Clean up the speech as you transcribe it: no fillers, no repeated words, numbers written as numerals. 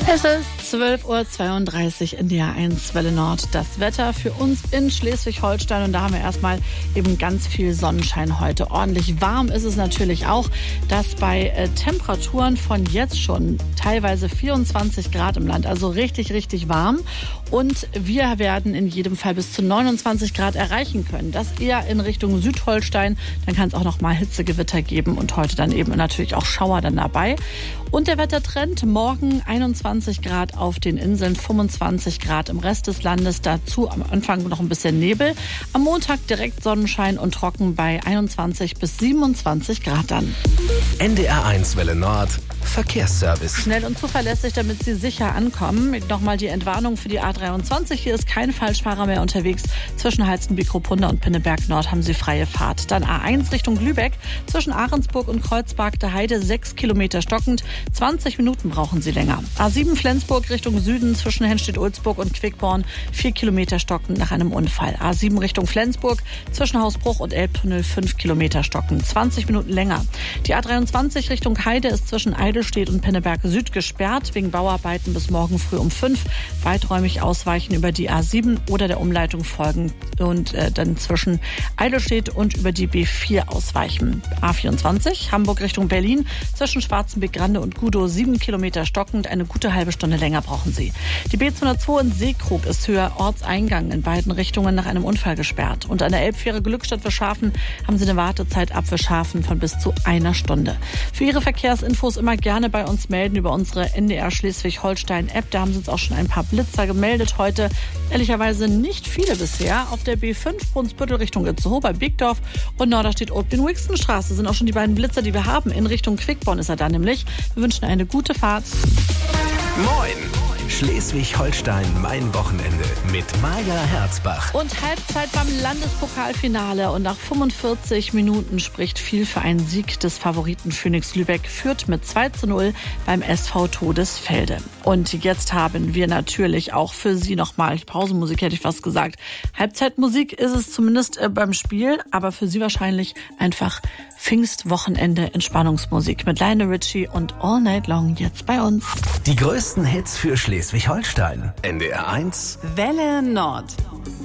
Es ist 12.32 Uhr in der 1 Welle Nord. Das Wetter für uns in Schleswig-Holstein. Und da haben wir erstmal eben ganz viel Sonnenschein heute. Ordentlich warm ist es natürlich auch, dass bei Temperaturen von jetzt schon teilweise 24 Grad im Land, also richtig, richtig warm. Und wir werden in jedem Fall bis zu 29 Grad erreichen können. Das eher in Richtung Südholstein. Dann kann es auch noch mal Hitzegewitter geben und heute dann eben natürlich auch Schauer dann dabei. Und der Wettertrend: morgen 21 Grad auf den Inseln, 25 Grad im Rest des Landes. Dazu am Anfang noch ein bisschen Nebel. Am Montag direkt Sonnenschein und trocken bei 21 bis 27 Grad dann. NDR 1 Welle Nord Verkehrsservice. Schnell und zuverlässig, damit Sie sicher ankommen. Nochmal die Entwarnung für die A23. Hier ist kein Falschfahrer mehr unterwegs. Zwischen Halstenbek-Ruppunda und Pinneberg Nord haben Sie freie Fahrt. Dann A1 Richtung Lübeck. Zwischen Ahrensburg und Kreuzberg der Heide 6 Kilometer stockend. 20 Minuten brauchen Sie länger. A7 Flensburg Richtung Süden. Zwischen Henstedt-Ulzburg und Quickborn 4 Kilometer stockend nach einem Unfall. A7 Richtung Flensburg. Zwischen Hausbruch und Elbtunnel 5 Kilometer stockend. 20 Minuten länger. Die A23 Richtung Heide ist zwischen Eidelstedt und Pinneberg Süd gesperrt wegen Bauarbeiten bis morgen früh um 5. Weiträumig ausweichen über die A7 oder der Umleitung folgen und dann zwischen Eidelstedt und über die B4 ausweichen. A24 Hamburg Richtung Berlin zwischen Schwarzenbeck-Grande und Gudow 7 Kilometer stockend. Eine gute halbe Stunde länger brauchen Sie. Die B202 in Seekrug ist höher Ortseingang in beiden Richtungen nach einem Unfall gesperrt. Und an der Elbfähre Glückstadt Wischhafen haben Sie eine Wartezeit ab Wischhafen von bis zu einer Stunde. Für Ihre Verkehrsinfos immer gerne bei uns melden über unsere NDR Schleswig-Holstein-App. Da haben Sie uns auch schon ein paar Blitzer gemeldet heute. Ehrlicherweise nicht viele bisher. Auf der B5 Brunsbüttel Richtung Itzehoe bei Biegdorf und Norderstedt-Olpin-Wixenstraße sind auch schon die beiden Blitzer, die wir haben. In Richtung Quickborn ist er da nämlich. Wir wünschen eine gute Fahrt. Moin! Schleswig-Holstein, mein Wochenende mit Maja Herzbach. Und Halbzeit beim Landespokalfinale. Und nach 45 Minuten spricht viel für einen Sieg des Favoriten Phoenix Lübeck. Führt mit 2:0 beim SV Todesfelde. Und jetzt haben wir natürlich auch für Sie nochmal Pausenmusik, hätte ich fast gesagt. Halbzeitmusik ist es zumindest beim Spiel, aber für Sie wahrscheinlich einfach Pfingstwochenende Entspannungsmusik mit Lionel Richie und All Night Long jetzt bei uns. Die größten Hits für Schleswig-Holstein. NDR 1 Welle Nord.